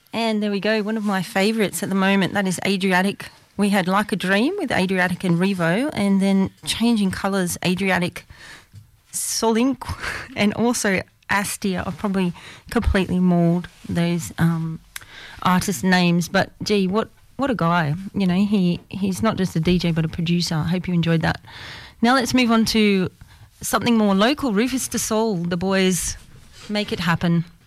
And there we go, one of my favourites at the moment, that is Adriatic. We had Like a Dream with Adriatic and Revo, and then Changing Colours, Adriatic, Solink, and also Astia. I've probably completely mauled those artist names, but gee, what a guy. You know, he's not just a DJ but a producer. I hope you enjoyed that. Now let's move on to something more local. Rufus Du Sol, the boys, Make It Happen.